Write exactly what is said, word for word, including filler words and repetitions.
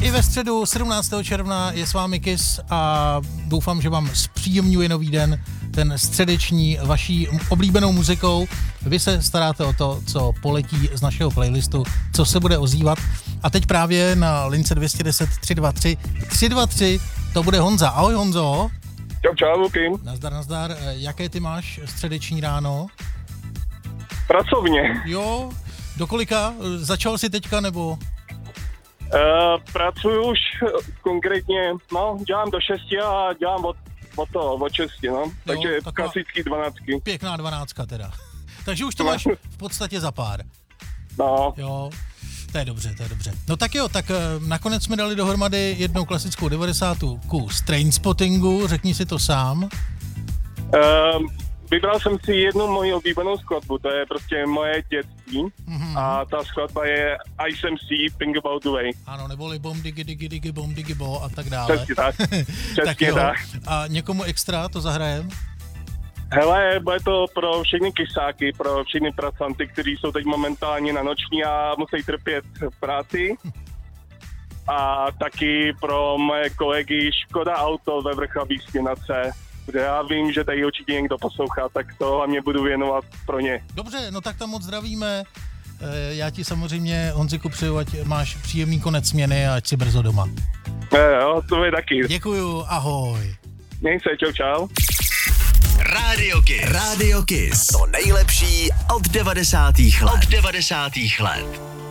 I ve středu sedmnáctého června je s vámi Kiss a doufám, že vám zpříjemňuje nový den, ten středeční vaší oblíbenou muzikou. Vy se staráte o to, co poletí z našeho playlistu, co se bude ozývat. A teď právě na lince dvě stě deset tři dva tři tři dva tři to bude Honza. Ahoj Honzo. Čau, čau, Luky. Nazdar, nazdar. Jaké ty máš středeční ráno? Pracovně. Jo, do kolika? Začal jsi teďka nebo? Uh, pracuji už konkrétně, no, dělám do šesti a dělám od, od toho, od šesti, no. Takže jo, klasický dvanáctky. Pěkná dvanáctka teda. Takže už to máš v podstatě za pár. No. Jo, to je dobře, to je dobře. No tak jo, tak nakonec jsme dali dohromady jednou klasickou devadesátku z Trainspottingu, řekni si to sám. Uh, vybral jsem si jednu moji oblíbenou skladbu, to je prostě moje dětství mm-hmm. a ta skladba je I S M C, Think About The Way. Ano, neboli bom digi digi digi bom digi bo a tak dále. Přesně tak, přesně tak. Jo. tak. A někomu extra to zahrajem? Hele, bude to pro všechny kysáky, pro všechny pracanty, kteří jsou teď momentálně na noční a musí trpět v práci. A taky pro moje kolegy Škoda Auto ve Vrchlabí Stěnace, kde já vím, že tady určitě někdo poslouchá, tak to hlavně budu věnovat pro ně. Dobře, no tak tam moc zdravíme. Já ti samozřejmě, Honziku, přeju, ať máš příjemný konec směny a ať si brzo doma. Jo, to je taky. Děkuju, ahoj. Měj se, čau, čau. Radio Kiss. Radio Kiss. To nejlepší od devadesátých let. Od devadesátých let.